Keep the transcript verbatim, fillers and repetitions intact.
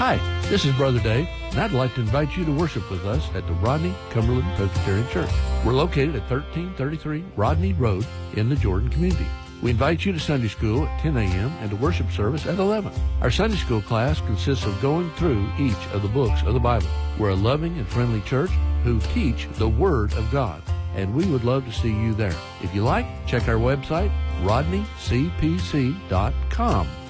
Hi, this is Brother Dave, and I'd like to invite you to worship with us at the Rodney Cumberland Presbyterian Church. We're located at thirteen thirty-three Rodney Road in the Jordan community. We invite you to Sunday school at ten a.m. and to worship service at eleven. Our Sunday school class consists of going through each of the books of the Bible. We're a loving and friendly church who teach the Word of God, and we would love to see you there. If you like, check our website, rodney c p c dot com.